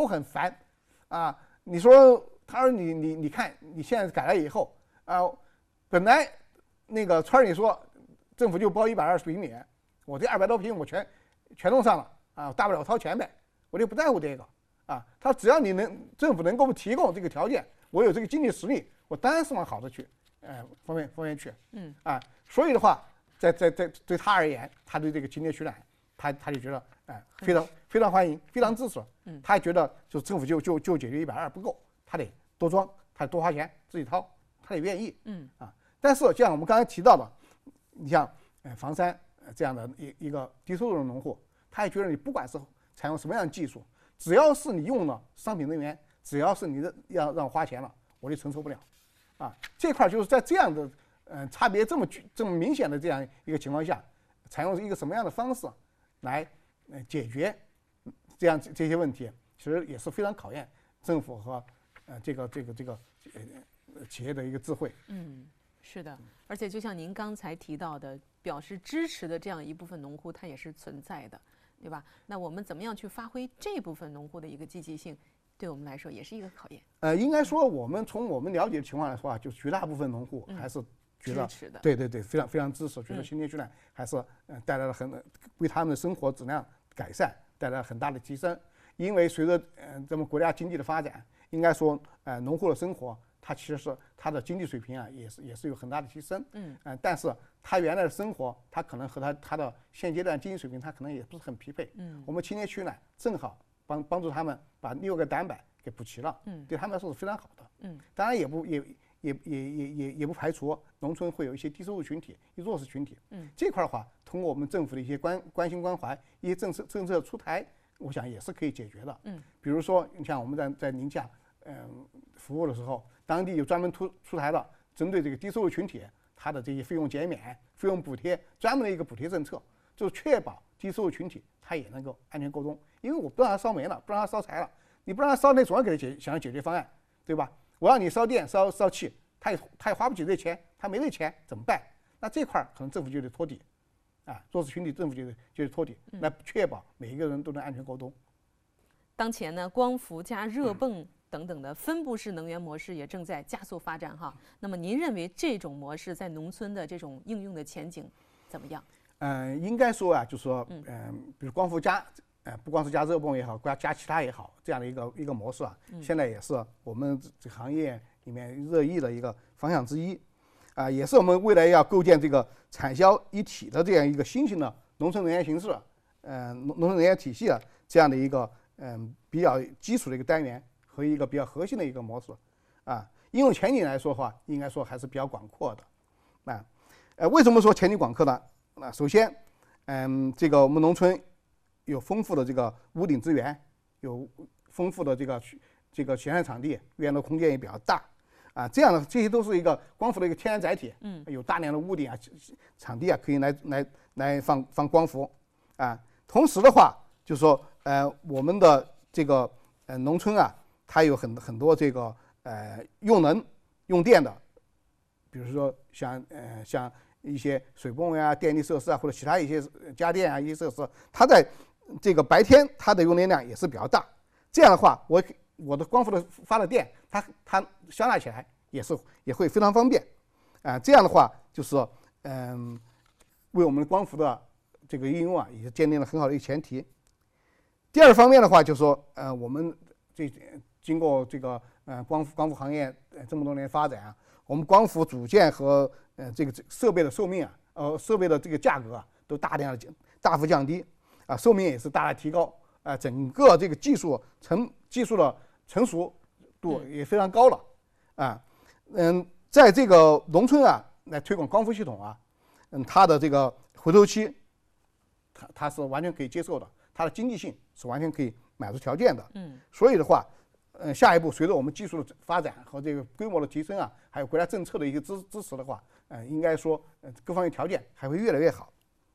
很烦啊。你说，他说你看你现在改了以后啊，本来那个村里说政府就包120平米，我这200多平我全弄上了啊，大不了掏钱呗，我就不在乎这个啊。他只要政府能够提供这个条件，我有这个经济实力，我当然是往好的去，方面去，所以的话，在对他而言，他对这个青年取暖，他就觉得非常欢迎，非常支持，他也觉得就政府就解决120不够，他得多装，他得多花钱自己掏，他也愿意，但是像我们刚才提到的，你像房山这样的一个低收入的农户，他也觉得你不管是采用什么样的技术，只要是你用了商品能源，只要是你要让我花钱了，我就承受不了，这块就是在这样的差别这么明显的这样一个情况下，采用一个什么样的方式来解决这些问题，其实也是非常考验政府和这个企业的一个智慧。 是的，而且就像您刚才提到的，表示支持的这样一部分农户，它也是存在的，对吧？那我们怎么样去发挥这部分农户的一个积极性，对我们来说也是一个考验。 应该说从我们了解的情况来说就绝大部分农户还是觉得支持的， 对，非常支持，觉得青年取暖还是带来了为他们的生活质量改善带来了很大的提升。因为随着咱们国家经济的发展，应该说农户的生活，它其实是他的经济水平也是有很大的提升。但是他原来的生活，他可能和他的现阶段经济水平，他可能也不是很匹配。我们青年取暖正好帮助他们把6个短板给补齐了，对他们来说是非常好的。当然也不排除农村会有一些低收入群体、弱势群体。这块的话，通过我们政府的一些关心关怀、一些政策出台，我想也是可以解决的。比如说，你像我们在宁夏服务的时候，当地有专门出台了针对这个低收入群体，它的这些费用减免、费用补贴，专门的一个补贴政策，就确保低收入群体他也能够安全过冬。因为我不让他烧煤了，不让他烧柴了，你不让他烧，那总要给他想要解决方案，对吧？我让你烧电、烧气，他也花不起这钱，他没这钱怎么办？那这块可能政府就得托底，弱势群体政府就得托底，来确保每一个人都能安全过冬。 当前呢，光伏加热泵等等的分布式能源模式也正在加速发展哈。那么您认为这种模式在农村的这种应用的前景怎么样？ 应该说就是说，比如光伏加，不光是加热泵也好，加其他也好，这样的一个模式现在也是我们这个行业里面热议的一个方向之一，也是我们未来要构建这个产销一体的这样一个新型的农村能源形式，农村能源体系这样的一个比较基础的一个单元和一个比较核心的一个模式，应用前景来说的话，应该说还是比较广阔的。为什么说前景广阔呢？首先，这个我们农村有丰富的这个屋顶资源，有丰富的这个闲散场地，园的空间也比较大，这样的这些都是一个光伏的一个天然载体，有大量的屋顶场地可以来放光伏，同时的话，就是说我们的这个农村它有很多这个用能用电的，比如说像一些水泵电力设施或者其他一些家电一些设施，它在这个白天它的用电量也是比较大。这样的话，我的光伏的发的电，它消纳起来也会非常方便，这样的话就是为我们光伏的这个应用也建立了很好的一个前提。第二方面的话，就是说我们经过这个光伏行业这么多年发展我们光伏组件和这个设备的寿命设备的这个价格都大幅降低寿命也是大大提高整个这个技术的成熟度也非常高了在这个农村来推广光伏系统它的这个回头期它是完全可以接受的，它的经济性是完全可以满足条件的。所以的话，下一步随着我们技术的发展和这个规模的提升还有国家政策的一个支持的话，应该说各方面条件还会越来越好。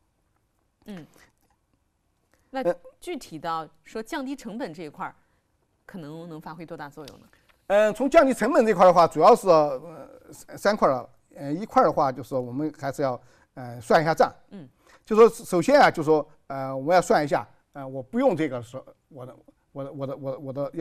那具体到说降低成本这一块，可能发挥多大作用呢？ 从降低成本这块的话，主要是3块了。一块的话就是我们还是要算一下账。就说首先就说我们要算一下，我不用这个是我的